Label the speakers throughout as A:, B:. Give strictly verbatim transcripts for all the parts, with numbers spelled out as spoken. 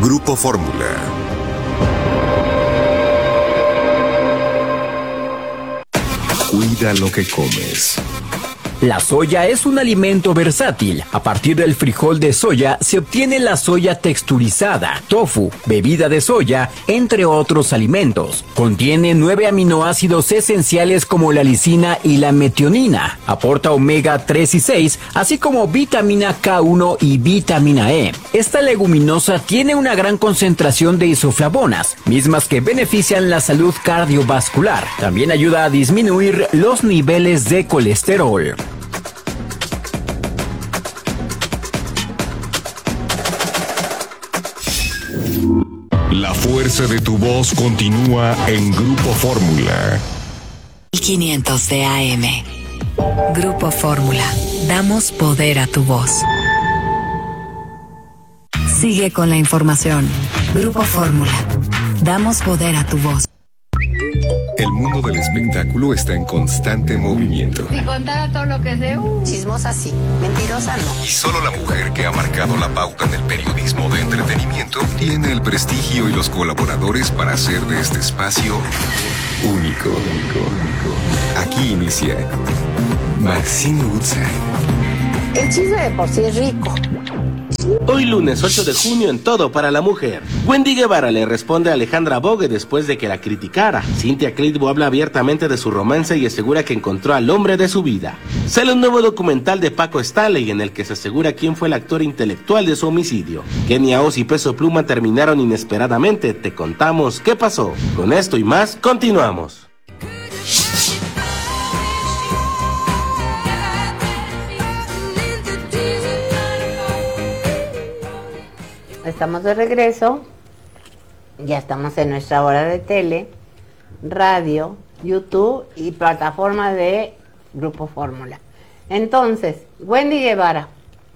A: Grupo Fórmula. Cuida lo que comes.
B: La soya es un alimento versátil. A partir del frijol de soya se obtiene la soya texturizada, tofu, bebida de soya, entre otros alimentos. Contiene nueve aminoácidos esenciales como la lisina y la metionina. Aporta omega tres y seis, así como vitamina K uno y vitamina E. Esta leguminosa tiene una gran concentración de isoflavonas, mismas que benefician la salud cardiovascular. También ayuda a disminuir los niveles de colesterol.
A: La fuerza de tu voz continúa en Grupo Fórmula.
C: mil quinientos de A M. Grupo Fórmula. Damos poder a tu voz. Sigue con la información. Grupo Fórmula. Damos poder a tu voz.
A: El mundo del espectáculo está en constante movimiento.
D: Si contara todo lo que sé, uh.
C: Chismosa sí, mentirosa no.
A: Y solo la mujer que ha marcado la pauta en el periodismo de entretenimiento tiene el prestigio y los colaboradores para hacer de este espacio único. único, único. Aquí inicia Maxine Woodside.
D: El chisme de por sí es rico.
E: Hoy lunes ocho de junio en Todo para la Mujer. Wendy Guevara le responde a Alejandra Bogue después de que la criticara. Cynthia Clitbo habla abiertamente de su romance y asegura que encontró al hombre de su vida. Sale un nuevo documental de Paco Stanley en el que se asegura quién fue el actor intelectual de su homicidio. Kenia Oz y Peso Pluma terminaron inesperadamente. Te contamos qué pasó. Con esto y más, continuamos.
F: Estamos de regreso, ya estamos en nuestra hora de tele, radio, YouTube y plataforma de Grupo Fórmula. Entonces, Wendy Guevara,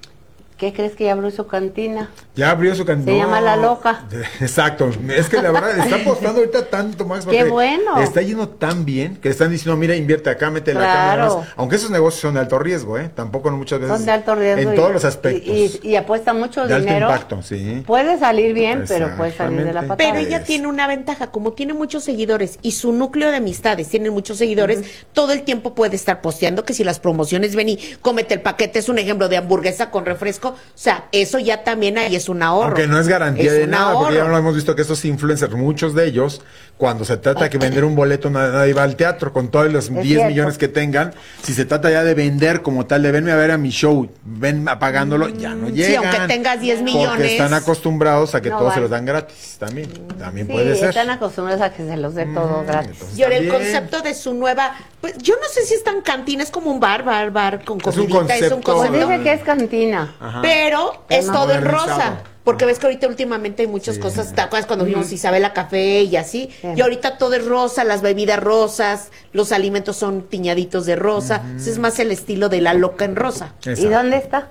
F: ¿qué crees que ya abrió su cantina?
G: Ya abrió su cantina.
F: Se llama La Loca.
G: Exacto. Es que la verdad está apostando ahorita tanto más.
F: Qué bueno.
G: Está yendo tan bien que le están diciendo, mira, invierte acá, mete la
F: claro.
G: cámara. Aunque esos negocios son de alto riesgo, ¿eh? Tampoco muchas veces.
F: Son de alto riesgo.
G: En
F: y,
G: todos los aspectos.
F: Y, y, y apuesta mucho
G: de
F: dinero.
G: Alto impacto, sí.
F: Puede salir bien, pero puede salir de la patada.
H: Pero ella tiene una ventaja, como tiene muchos seguidores y su núcleo de amistades tiene muchos seguidores, uh-huh. todo el tiempo puede estar posteando que si las promociones ven y cómete el paquete, es un ejemplo de hamburguesa con refresco, o sea, eso ya también ahí es un ahorro.
G: Aunque no es garantía es de nada, ahorro. Porque ya lo hemos visto que estos influencers, muchos de ellos, cuando se trata de vender un boleto, nadie va al teatro, con todos los es diez cierto. millones que tengan. Si se trata ya de vender como tal, de venme a ver a mi show, ven apagándolo, mm, ya no llegan.
H: Sí, aunque tengas diez millones.
G: Porque están acostumbrados a que no todos van. se los dan gratis, también, también
F: sí,
G: puede ser.
F: están acostumbrados a que se los dé mm, todo gratis.
H: Y ahora el concepto de su nueva, pues yo no sé si es tan cantina, es como un bar, bar, bar con comidita, es un concepto.
F: Pues dice que es cantina.
H: Ajá. Pero es no, todo en rosa. Porque ves que ahorita últimamente hay muchas sí. cosas, ¿te acuerdas cuando vimos Isabela Café y así? Sí. Y ahorita todo es rosa, las bebidas rosas, los alimentos son tiñaditos de rosa, uh-huh. es más el estilo de La Loca en rosa.
F: Exacto. ¿Y dónde está?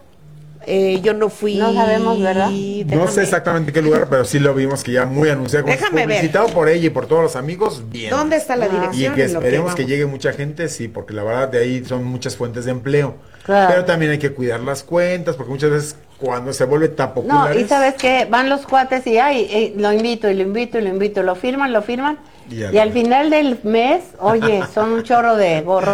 H: Eh, yo no fui.
F: No sabemos, ¿verdad?
G: Déjame. No sé exactamente qué lugar, pero sí lo vimos que ya muy anunciado.
H: Déjame
G: publicitado
H: ver.
G: por ella y por todos los amigos, bien.
H: ¿Dónde está la dirección?
G: Y que esperemos que, que llegue mucha gente, sí, porque la verdad de ahí son muchas fuentes de empleo.
F: Claro.
G: Pero también hay que cuidar las cuentas, porque muchas veces cuando se vuelve tan popular.
F: No, y sabes que van los cuates y ay, eh, lo invito y lo invito y lo invito, lo firman, lo firman. Y, y al final del mes, oye, son un chorro de gorro.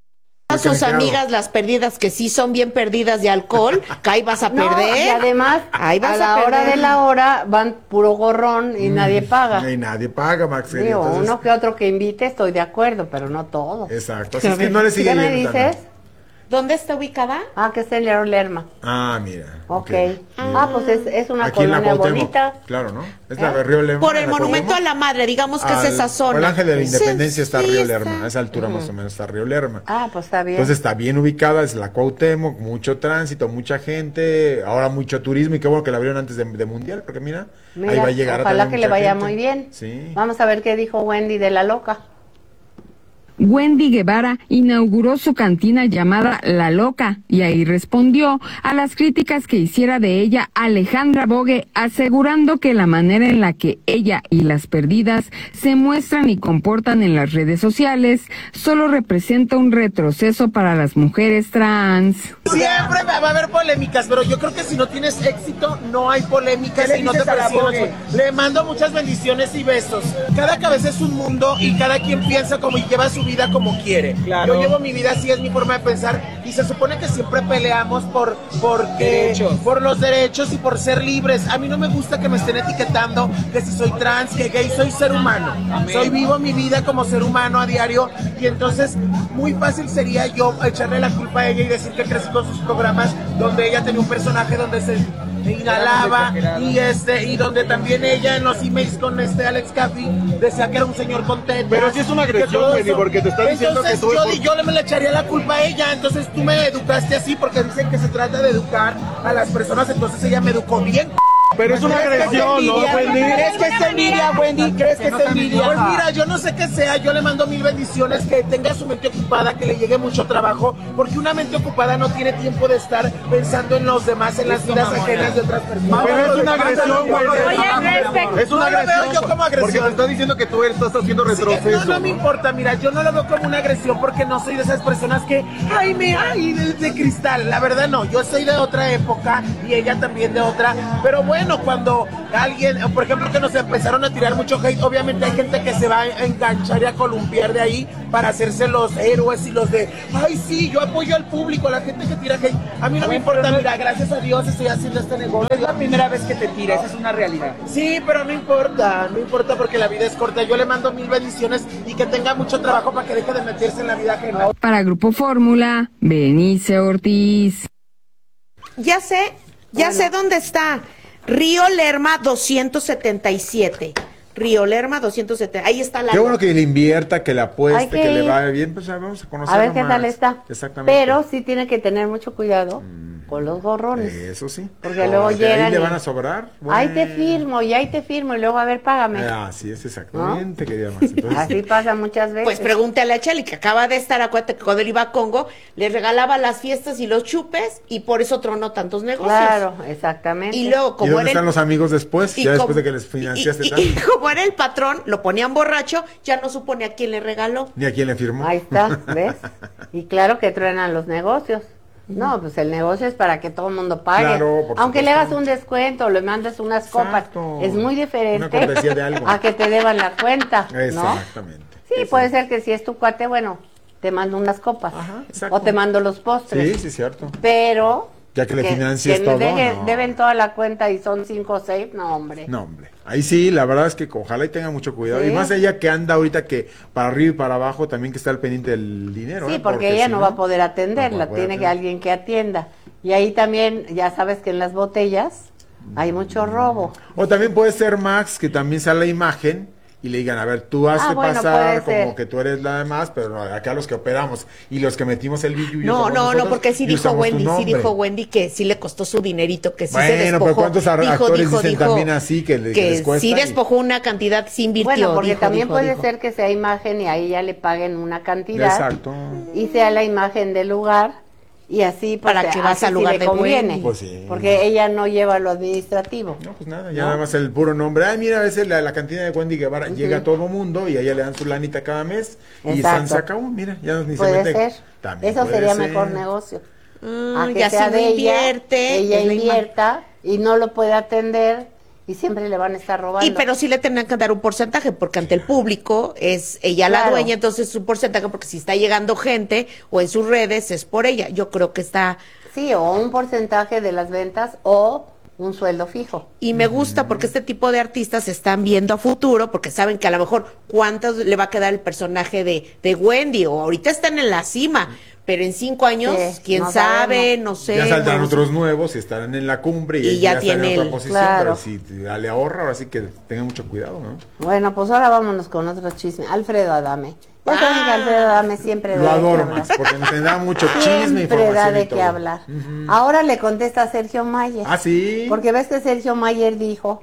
H: A sus amigas las perdidas que sí son bien perdidas de alcohol, que ahí vas a
F: no,
H: perder.
F: Y además, ahí vas a la a hora de la hora van puro gorrón y mm, nadie paga.
G: Y nadie paga, Max.
F: Digo, entonces... uno que otro que invite, estoy de acuerdo, pero no todos.
G: Exacto, así es que no le sigue.
F: ¿Qué me dices?
H: ¿Dónde está ubicada?
F: Ah, que está en Leroy Lerma.
G: Ah, mira.
F: Ok. okay. Ah, pues es, es una
G: aquí
F: colonia bonita.
G: Claro, ¿no? Es ¿Eh? la de Río Lerma.
H: Por el Monumento a la Madre, digamos que Al, es esa zona.
G: El Ángel de la Independencia sí, está
H: sí,
G: Río
H: está.
G: Lerma. A esa altura uh-huh. más o menos está Río Lerma.
F: Ah, pues está bien.
G: Entonces está bien ubicada, es la Cuauhtémoc, mucho tránsito, mucha gente, ahora mucho turismo y qué bueno que la abrieron antes de, de Mundial, porque mira, mira, ahí va a llegar
F: ojalá
G: a
F: que le vaya
G: gente.
F: muy bien.
G: Sí.
F: Vamos a ver qué dijo Wendy de La Loca.
I: Wendy Guevara inauguró su cantina llamada La Loca y ahí respondió a las críticas que hiciera de ella Alejandra Bogue, asegurando que la manera en la que ella y las perdidas se muestran y comportan en las redes sociales solo representa un retroceso para las mujeres trans.
J: Siempre va a haber polémicas, pero yo creo que si no tienes éxito no hay polémicas y no te presionas. Le mando muchas bendiciones y besos. Cada cabeza es un mundo y cada quien piensa como y lleva su vida como quiere. Claro. Yo llevo mi vida así, es mi forma de pensar y se supone que siempre peleamos por porque, por los derechos y por ser libres. A mí no me gusta que me estén etiquetando que si soy trans, que gay, soy ser humano. Amén. Soy vivo mi vida como ser humano a diario y entonces muy fácil sería yo echarle la culpa a ella y decir que crecí con sus programas donde ella tenía un personaje donde se inhalaba y este y donde también ella en los emails con este Alex Caffey decía que era un señor contento.
K: Pero si es una agresión, Wendy, porque te está diciendo
J: entonces,
K: que tú...
J: yo,
K: por...
J: yo le me le echaría la culpa a ella, entonces tú me educaste así porque dicen que se trata de educar a las personas, entonces ella me educó bien.
K: Pero es una agresión, ¿no, Wendy?
J: ¿Crees que es envidia, Wendy? ¿Crees que es envidia? Pues mira, yo no sé qué sea, yo le mando mil bendiciones, que tenga su mente ocupada, que le llegue mucho trabajo, porque una mente ocupada no tiene tiempo de estar pensando en los demás, en las vidas ajenas de otras personas.
K: Pero es una agresión, Wendy.
J: Es una agresión. Yo como agresión.
K: Porque te está diciendo que tú estás haciendo retroceso.
J: Sí, no, no me importa, mira, yo no lo veo como una agresión porque no soy de esas personas que, ay, me, ay, de, de cristal. La verdad no, yo soy de otra época y ella también de otra, pero bueno, cuando alguien, por ejemplo, que nos empezaron a tirar mucho hate, obviamente hay gente que se va a enganchar y a columpiar de ahí para hacerse los héroes y los de, ay sí, yo apoyo al público, la gente que tira hate, a mí no me importa, mira, gracias a Dios estoy haciendo este negocio.
L: Es la primera vez que te tira, esa es una realidad.
J: Sí, pero no importa, no importa porque la vida es corta, yo le mando mil bendiciones y que tenga mucho trabajo para que deje de meterse en la vida ajena.
I: Para Grupo Fórmula, Berenice Ortiz.
H: Ya sé, ya bueno. sé dónde está. Río Lerma doscientos setenta y siete. Río Lerma doscientos setenta. Ahí está la.
G: Qué bueno que le invierta, que le apueste, que, que le vaya bien. Pues vamos a conocer.
F: A ver qué tal está.
G: Exactamente.
F: Pero sí tiene que tener mucho cuidado mm. con los gorrones.
G: Eso sí.
F: Porque oh, luego llegan.
G: Ahí le van a sobrar.
F: Bueno. Ahí te firmo y ahí te firmo y luego a ver, págame.
G: Ah, sí, es exactamente, ¿no? Querida Max. Entonces...
F: Así pasa muchas veces.
H: Pues pregúntale a Cheli, que acaba de estar, acuérdate que cuando él iba a Congo, le regalaba las fiestas y los chupes y por eso tronó tantos negocios.
F: Claro, exactamente.
H: Y luego, como
G: ¿Y dónde
H: era
G: están
H: el...
G: los amigos después? Ya
H: como...
G: después de que les financiaste
H: y,
G: tanto.
H: Y, y como era el patrón, lo ponían borracho, ya no supone a quién le regaló.
G: Ni a quién le firmó.
F: Ahí está, ¿ves? Y claro que truenan los negocios. No, pues el negocio es para que todo el mundo pague.
G: Claro,
F: aunque le hagas un descuento, le mandes unas copas,
G: exacto.
F: Es muy diferente
G: Una cortesía de algo.
F: a que te deban la cuenta, ¿no?
G: Exactamente.
F: Sí, exacto. Puede ser que si es tu cuate, bueno, te mando unas copas.
G: Ajá, exacto.
F: O te mando los postres.
G: Sí, sí, cierto.
F: Pero...
G: Ya que le
F: que,
G: financies
F: que
G: todo,
F: deje,
G: no.
F: Deben toda la cuenta y son cinco o seis, no, hombre.
G: No, hombre. Ahí sí, la verdad es que ojalá y tenga mucho cuidado.
F: ¿Sí?
G: Y más ella que anda ahorita que para arriba y para abajo también que está al pendiente del dinero.
F: Sí,
G: ¿eh?
F: porque, porque ella si no va a poder atenderla, no tiene que alguien que atienda. Y ahí también, ya sabes que en las botellas hay mucho robo.
G: O también puede ser, Max, que también sale la imagen y le digan, a ver, tú has
F: ah,
G: de
F: bueno,
G: pasar como
F: ser.
G: que tú eres la demás, pero no, acá los que operamos y los que metimos el billuyo.
H: No, no, no, porque sí dijo Wendy, sí dijo Wendy que sí le costó su dinerito, que sí
G: bueno,
H: se despojó.
G: Pero ¿cuántos dijo,
H: actores
G: dijo, dicen
H: dijo,
G: también así que, le,
H: que,
G: que les cuesta?
H: Sí despojó y... una cantidad, sí invirtió.
F: Bueno, porque
H: dijo,
F: también
H: dijo,
F: puede
H: dijo.
F: ser que sea imagen y ahí ya le paguen una cantidad.
G: Exacto.
F: Y sea la imagen del lugar. Y así pues,
H: para que vas al lugar
F: si
H: de
F: conviene,
G: pues sí.
F: Porque ella no lleva lo administrativo.
G: No, pues nada, ya ¿no? Nada más el puro nombre. Ay, mira, a veces la, la cantina de Wendy Guevara uh-huh. llega a todo mundo y a ella le dan su lanita cada mes. Exacto. Y San se acabó, mira, ya ni
F: puede
G: se mete.
F: Ser.
G: También
F: Eso
G: puede
F: sería
G: ser.
F: mejor negocio.
H: Mm,
F: a que
H: ya
F: sea
H: se
F: de
H: invierte,
F: ella, ella invierta y no lo puede atender. Y siempre le van a estar robando.
H: Y pero sí le tendrán que dar un porcentaje, porque ante el público es ella claro. la dueña, entonces su porcentaje, porque si está llegando gente o en sus redes es por ella. Yo creo que está...
F: Sí, o un porcentaje de las ventas o un sueldo fijo.
H: Y me gusta porque este tipo de artistas están viendo a futuro, porque saben que a lo mejor cuánto le va a quedar el personaje de, de Wendy, o ahorita están en la cima. Pero en cinco años, sí, quién no sabe, sabemos. no sé.
G: Ya saldrán
H: bueno,
G: otros nuevos y estarán en la cumbre y,
H: y ya,
G: ya
H: tiene
G: están en otra
H: el,
G: posición,
F: claro.
G: pero si le ahorra, ahora sí que tengan mucho cuidado, ¿no?
F: Bueno, pues ahora vámonos con otro chisme. Alfredo Adame. Ya saben ah, que Alfredo Adame siempre
G: lo adoro más, porque nos tendrá mucho chisme,
F: información da de
G: y todo.
F: qué hablar. Uh-huh. Ahora le contesta a Sergio Mayer.
G: Ah, sí.
F: Porque ves que Sergio Mayer dijo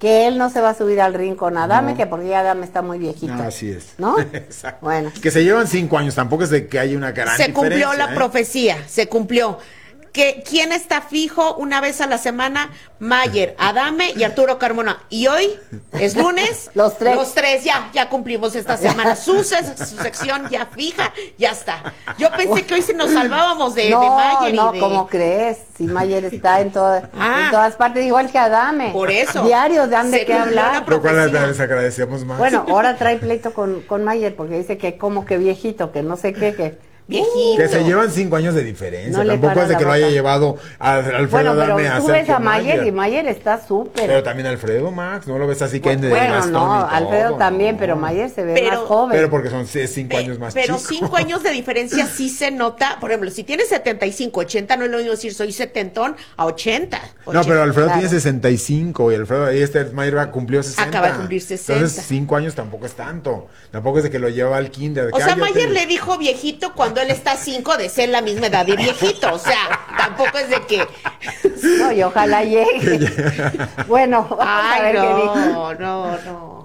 F: que él no se va a subir al ring con Adame,
G: No.
F: que porque ya Adame está muy viejito.
G: No, así es.
F: ¿No?
G: Exacto.
F: Bueno.
G: Que se llevan cinco años, tampoco es de que haya una gran
H: Se cumplió
G: diferencia,
H: la
G: ¿eh?
H: profecía, se cumplió. Que, ¿quién está fijo una vez a la semana? Mayer, Adame y Arturo Carmona. Y hoy es lunes.
F: Los tres.
H: Los tres, ya, ya cumplimos esta semana. Su, se- su sección ya fija, ya está. Yo pensé que hoy se nos salvábamos de,
F: no,
H: de Mayer
F: no,
H: y de...
F: ¿cómo crees? Si Mayer está en, toda-
H: Ah.
F: en todas partes, igual que Adame.
H: Por eso.
F: Diarios dan de
H: Se
F: qué
H: cumplió
F: hablar.
H: la
G: Lo cual
H: profecía.
G: les agradecemos más.
F: Bueno, ahora trae pleito con, con Mayer porque dice que como que viejito, que no sé qué, que...
H: Viejito.
G: Que se llevan cinco años de diferencia.
F: No le
G: Tampoco
F: para
G: es de
F: la
G: que lo haya
F: boca.
G: llevado a Alfredo
F: Bueno, pero
G: Adame a
F: tú ves
G: Sergio
F: a Mayer y Mayer está súper.
G: Pero también Alfredo, Max, ¿no lo ves así que en
F: Bueno,
G: bastón
F: no,
G: y todo?
F: Alfredo también,
G: No.
F: pero Mayer se ve
H: Pero-
F: más joven.
G: Pero porque son c- cinco años más
H: Pero
G: chicos.
H: cinco años de diferencia sí se nota. Por ejemplo, si tienes setenta y cinco, ochenta, no es lo mismo decir soy setentón a ochenta.
G: No, pero Alfredo
F: Claro.
G: tiene sesenta y cinco y Alfredo, y este Mayer va cumplió sesenta.
H: Acaba de cumplir sesenta.
G: Entonces, cinco años tampoco es tanto. Tampoco es de que lo lleva al kinder. de
H: O
G: que,
H: sea,
G: "Ay, ya
H: Mayer
G: te-".
H: le dijo viejito cuando él está cinco de ser la misma edad de viejito. O sea, tampoco es de que.
F: No, y ojalá llegue. Bueno, vamos a
H: Ay,
F: ver qué dijo.
H: no, no, no.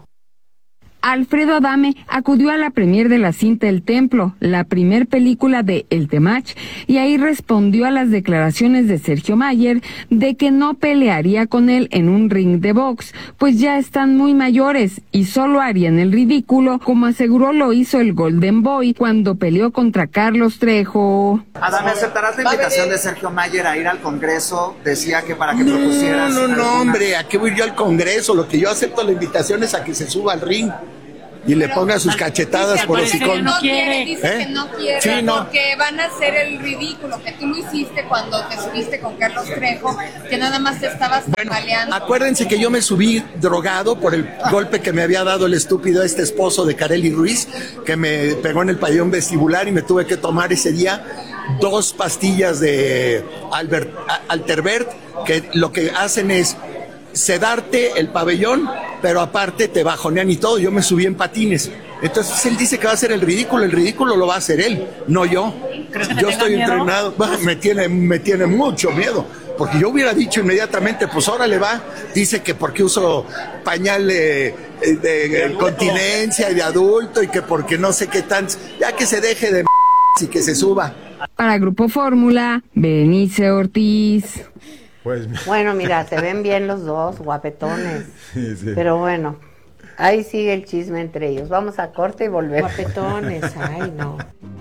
I: Alfredo Adame acudió a la premier de la cinta El Templo, la primer película de El Temach, y ahí respondió a las declaraciones de Sergio Mayer de que no pelearía con él en un ring de box, pues ya están muy mayores y solo harían el ridículo, como aseguró lo hizo el Golden Boy cuando peleó contra Carlos Trejo.
L: Adame, ¿aceptarás la invitación de Sergio Mayer a ir al Congreso? Decía que para que propusieras...
M: No, no, no,
L: alguna-
M: hombre, ¿a qué voy yo al Congreso? Lo que yo acepto la invitación es a que se suba al ring y le ponga sus cachetadas por hocicón.
N: No quiere, dice
M: ¿Eh?
N: que no quiere,
M: Sí, no.
N: porque van a hacer el ridículo, que tú lo hiciste cuando te subiste con Carlos Trejo, que nada más te estabas tambaleando.
M: Acuérdense que yo me subí drogado por el golpe que me había dado el estúpido este esposo de Kareli Ruiz, que me pegó en el pabellón vestibular y me tuve que tomar ese día dos pastillas de Albert, Alterbert, que lo que hacen es sedarte el pabellón, pero aparte te bajonean y todo. Yo me subí en patines. Entonces él dice que va a hacer el ridículo. El ridículo lo va a hacer él, no yo. Yo estoy entrenado. Bah, me tiene, me tiene mucho miedo. Porque yo hubiera dicho inmediatamente, pues ahora le va. Dice que porque uso pañal de, de, de continencia y de adulto y que porque no sé qué tan... Ya que se deje de m*** y que se suba.
I: Para Grupo Fórmula, Berenice Ortiz.
G: Pues,
F: Bueno, mira, se ven bien los dos, guapetones.
G: sí, sí.
F: Pero bueno, ahí sigue el chisme entre ellos. Vamos a corte y volvemos.
H: Guapetones, ay, no.